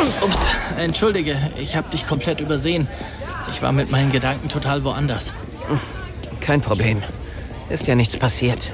Ups, entschuldige, ich habe dich komplett übersehen. Ich war mit meinen Gedanken total woanders. Kein Problem. Ist ja nichts passiert.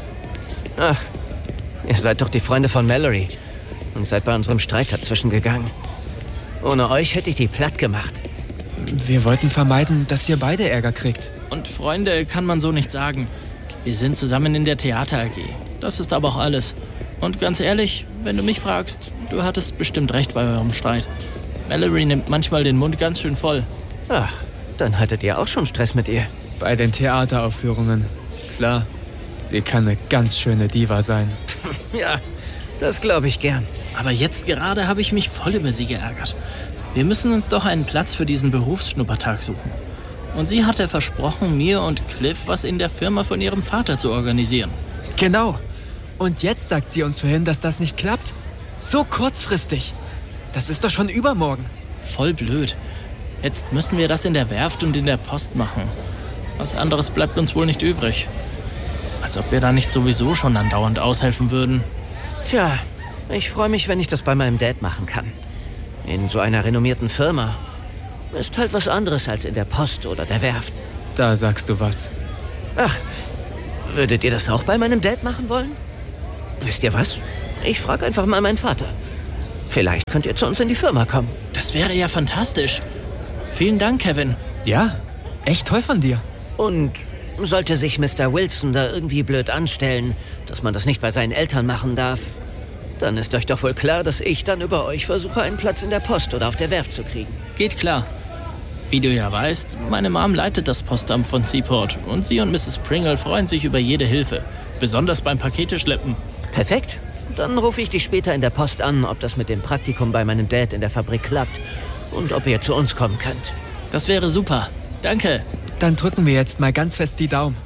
Ach, ihr seid doch die Freunde von Mallory und seid bei unserem Streit dazwischen gegangen. Ohne euch hätte ich die platt gemacht. Wir wollten vermeiden, dass ihr beide Ärger kriegt. Und Freunde kann man so nicht sagen. Wir sind zusammen in der Theater AG. Das ist aber auch alles. Und ganz ehrlich, wenn du mich fragst, du hattest bestimmt recht bei eurem Streit. Mallory nimmt manchmal den Mund ganz schön voll. Ach, dann hattet ihr auch schon Stress mit ihr. Bei den Theateraufführungen. Klar, sie kann eine ganz schöne Diva sein. Ja, das glaube ich gern. Aber jetzt gerade habe ich mich voll über sie geärgert. Wir müssen uns doch einen Platz für diesen Berufsschnuppertag suchen. Und sie hatte versprochen, mir und Cliff was in der Firma von ihrem Vater zu organisieren. Genau. Und jetzt sagt sie uns vorhin, dass das nicht klappt. So kurzfristig. Das ist doch schon übermorgen. Voll blöd. Jetzt müssen wir das in der Werft und in der Post machen. Was anderes bleibt uns wohl nicht übrig. Als ob wir da nicht sowieso schon andauernd aushelfen würden. Tja, ich freue mich, wenn ich das bei meinem Dad machen kann. In so einer renommierten Firma. Ist halt was anderes als in der Post oder der Werft. Da sagst du was. Ach, würdet ihr das auch bei meinem Dad machen wollen? Wisst ihr was? Ich frage einfach mal meinen Vater. Vielleicht könnt ihr zu uns in die Firma kommen. Das wäre ja fantastisch. Vielen Dank, Kevin. Ja, echt toll von dir. Und sollte sich Mr. Wilson da irgendwie blöd anstellen, dass man das nicht bei seinen Eltern machen darf, dann ist euch doch wohl klar, dass ich dann über euch versuche, einen Platz in der Post oder auf der Werft zu kriegen. Geht klar. Wie du ja weißt, meine Mom leitet das Postamt von Seaport und sie und Mrs. Pringle freuen sich über jede Hilfe. Besonders beim Paketeschleppen. Perfekt. Dann rufe ich dich später in der Post an, ob das mit dem Praktikum bei meinem Dad in der Fabrik klappt und ob ihr zu uns kommen könnt. Das wäre super. Danke. Dann drücken wir jetzt mal ganz fest die Daumen.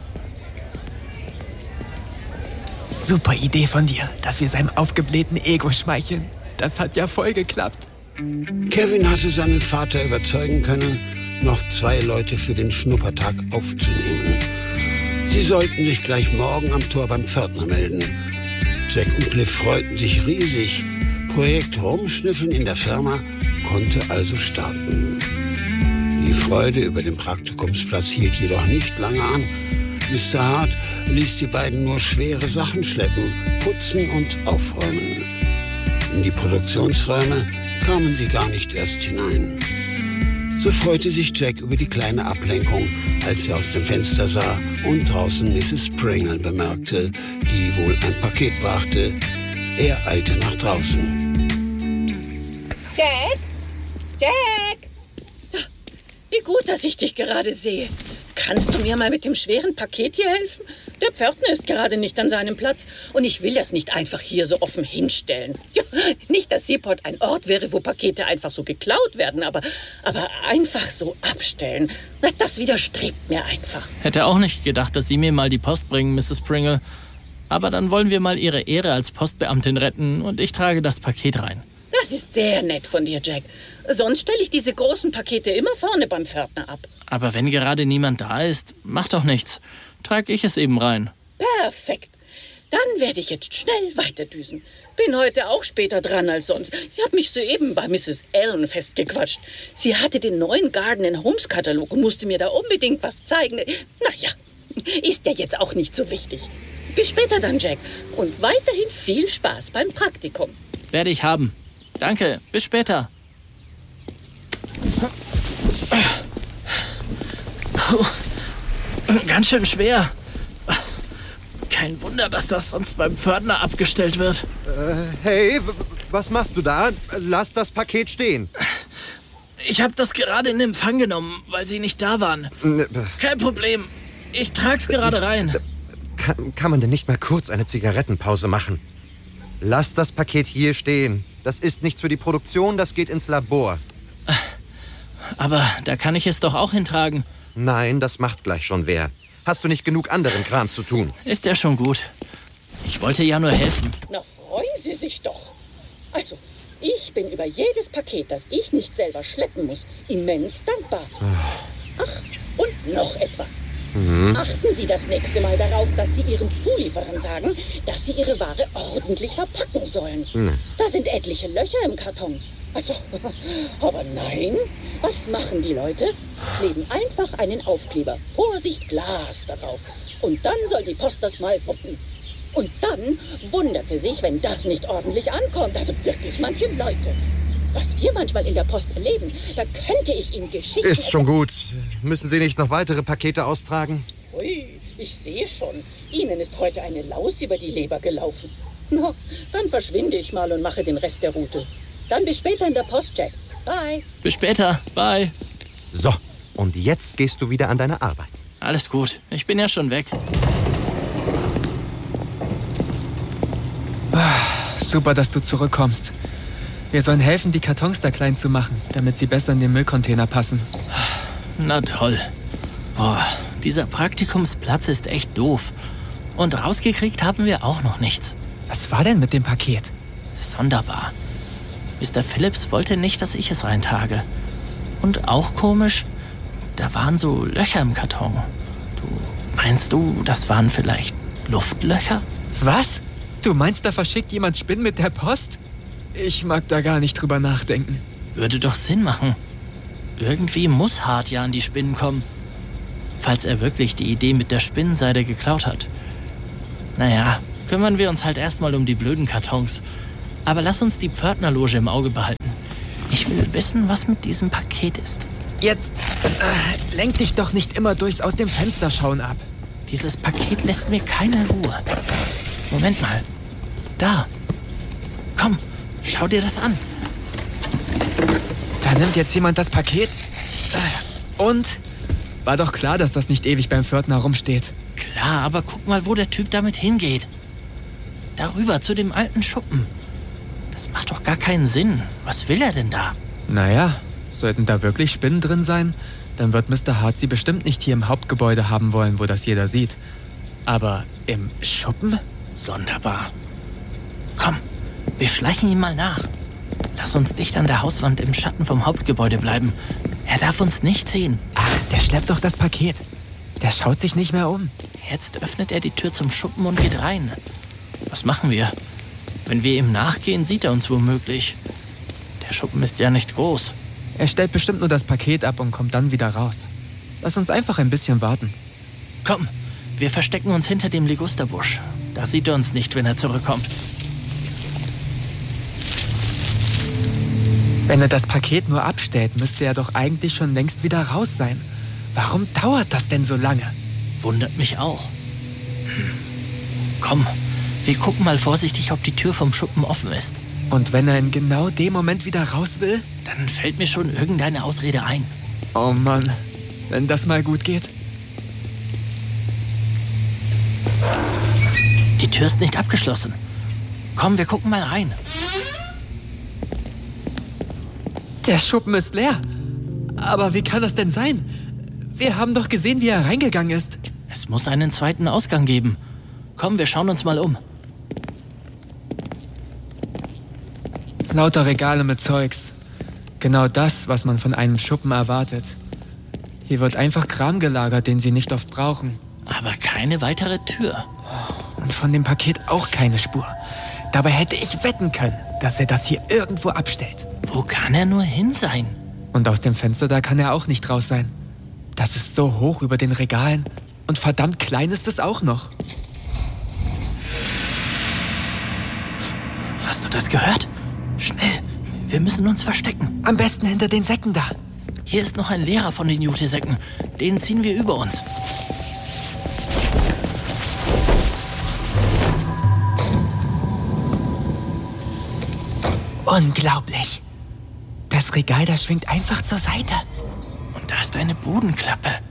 Super Idee von dir, dass wir seinem aufgeblähten Ego schmeicheln. Das hat ja voll geklappt. Kevin hatte seinen Vater überzeugen können, noch 2 Leute für den Schnuppertag aufzunehmen. Sie sollten sich gleich morgen am Tor beim Pförtner melden. Jack und Cliff freuten sich riesig. Projekt Rumschnüffeln in der Firma konnte also starten. Die Freude über den Praktikumsplatz hielt jedoch nicht lange an. Mr. Hart ließ die beiden nur schwere Sachen schleppen, putzen und aufräumen. In die Produktionsräume kamen sie gar nicht erst hinein. So freute sich Jack über die kleine Ablenkung, als er aus dem Fenster sah und draußen Mrs. Pringle bemerkte, die wohl ein Paket brachte. Er eilte nach draußen. Jack? Jack! Wie gut, dass ich dich gerade sehe. Kannst du mir mal mit dem schweren Paket hier helfen? Der Pförtner ist gerade nicht an seinem Platz und ich will das nicht einfach hier so offen hinstellen. Ja, nicht, dass Seaport ein Ort wäre, wo Pakete einfach so geklaut werden, aber einfach so abstellen, das widerstrebt mir einfach. Hätte auch nicht gedacht, dass Sie mir mal die Post bringen, Mrs. Pringle. Aber dann wollen wir mal Ihre Ehre als Postbeamtin retten und ich trage das Paket rein. Das ist sehr nett von dir, Jack. Sonst stelle ich diese großen Pakete immer vorne beim Pförtner ab. Aber wenn gerade niemand da ist, macht doch nichts. Trage ich es eben rein. Perfekt. Dann werde ich jetzt schnell weiterdüsen. Bin heute auch später dran als sonst. Ich habe mich soeben bei Mrs. Allen festgequatscht. Sie hatte den neuen Garden & Homes Katalog und musste mir da unbedingt was zeigen. Naja, ist ja jetzt auch nicht so wichtig. Bis später dann, Jack. Und weiterhin viel Spaß beim Praktikum. Werde ich haben. Danke, bis später. Ganz schön schwer. Kein Wunder, dass das sonst beim Pförtner abgestellt wird. Hey, was machst du da? Lass das Paket stehen. Ich habe das gerade in Empfang genommen, weil Sie nicht da waren. Kein Problem. Ich trag's gerade rein. Kann man denn nicht mal kurz eine Zigarettenpause machen? Lass das Paket hier stehen. Das ist nichts für die Produktion, das geht ins Labor. Aber da kann ich es doch auch hintragen. Nein, das macht gleich schon wer. Hast du nicht genug anderen Kram zu tun? Ist ja schon gut. Ich wollte ja nur helfen. Na, freuen Sie sich doch. Also, ich bin über jedes Paket, das ich nicht selber schleppen muss, immens dankbar. Ach, und noch etwas. Achten Sie das nächste Mal darauf, dass Sie Ihren Zulieferern sagen, dass Sie Ihre Ware ordentlich verpacken sollen. Da sind etliche Löcher im Karton. Also, aber nein. Was machen die Leute? Kleben einfach einen Aufkleber, Vorsicht, Glas, darauf. Und dann soll die Post das mal wuppen. Und dann wundert sie sich, wenn das nicht ordentlich ankommt. Also wirklich, manche Leute. Was wir manchmal in der Post erleben, da könnte ich Ihnen Geschichten... Ist schon gut. Müssen Sie nicht noch weitere Pakete austragen? Ui, ich sehe schon. Ihnen ist heute eine Laus über die Leber gelaufen. Na, dann verschwinde ich mal und mache den Rest der Route. Dann bis später in der Post, Jack. Bye. Bis später. Bye. So, und jetzt gehst du wieder an deine Arbeit. Alles gut. Ich bin ja schon weg. Super, dass du zurückkommst. Wir sollen helfen, die Kartons da klein zu machen, damit sie besser in den Müllcontainer passen. Na toll. Boah, dieser Praktikumsplatz ist echt doof. Und rausgekriegt haben wir auch noch nichts. Was war denn mit dem Paket? Sonderbar. Mr. Phillips wollte nicht, dass ich es reintrage. Und auch komisch, da waren so Löcher im Karton. Meinst du, das waren vielleicht Luftlöcher? Was? Du meinst, da verschickt jemand Spinnen mit der Post? Ich mag da gar nicht drüber nachdenken. Würde doch Sinn machen. Irgendwie muss Hart ja an die Spinnen kommen. Falls er wirklich die Idee mit der Spinnenseide geklaut hat. Naja, kümmern wir uns halt erstmal um die blöden Kartons. Aber lass uns die Pförtnerloge im Auge behalten. Ich will wissen, was mit diesem Paket ist. Jetzt lenk dich doch nicht immer durchs aus dem Fenster schauen ab. Dieses Paket lässt mir keine Ruhe. Moment mal. Da. Komm, schau dir das an. Da nimmt jetzt jemand das Paket. Und? War doch klar, dass das nicht ewig beim Pförtner rumsteht. Klar, aber guck mal, wo der Typ damit hingeht. Darüber, zu dem alten Schuppen. Das macht doch gar keinen Sinn. Was will er denn da? Naja, sollten da wirklich Spinnen drin sein, dann wird Mr. Hart sie bestimmt nicht hier im Hauptgebäude haben wollen, wo das jeder sieht. Aber im Schuppen? Sonderbar. Komm, wir schleichen ihm mal nach. Lass uns dicht an der Hauswand im Schatten vom Hauptgebäude bleiben. Er darf uns nicht sehen. Ach, der schleppt doch das Paket. Der schaut sich nicht mehr um. Jetzt öffnet er die Tür zum Schuppen und geht rein. Was machen wir? Wenn wir ihm nachgehen, sieht er uns womöglich. Der Schuppen ist ja nicht groß. Er stellt bestimmt nur das Paket ab und kommt dann wieder raus. Lass uns einfach ein bisschen warten. Komm, wir verstecken uns hinter dem Ligusterbusch. Da sieht er uns nicht, wenn er zurückkommt. Wenn er das Paket nur abstellt, müsste er doch eigentlich schon längst wieder raus sein. Warum dauert das denn so lange? Wundert mich auch. Komm, wir gucken mal vorsichtig, ob die Tür vom Schuppen offen ist. Und wenn er in genau dem Moment wieder raus will? Dann fällt mir schon irgendeine Ausrede ein. Oh Mann, wenn das mal gut geht. Die Tür ist nicht abgeschlossen. Komm, wir gucken mal rein. Der Schuppen ist leer. Aber wie kann das denn sein? Wir haben doch gesehen, wie er reingegangen ist. Es muss einen zweiten Ausgang geben. Komm, wir schauen uns mal um. Lauter Regale mit Zeugs. Genau das, was man von einem Schuppen erwartet. Hier wird einfach Kram gelagert, den sie nicht oft brauchen. Aber keine weitere Tür. Und von dem Paket auch keine Spur. Dabei hätte ich wetten können, dass er das hier irgendwo abstellt. Wo kann er nur hin sein? Und aus dem Fenster da kann er auch nicht raus sein. Das ist so hoch über den Regalen. Und verdammt klein ist es auch noch. Hast du das gehört? Schnell, wir müssen uns verstecken. Am besten hinter den Säcken da. Hier ist noch ein leerer von den Jute-Säcken. Den ziehen wir über uns. Unglaublich. Das Regal, das schwingt einfach zur Seite. Und da ist eine Bodenklappe.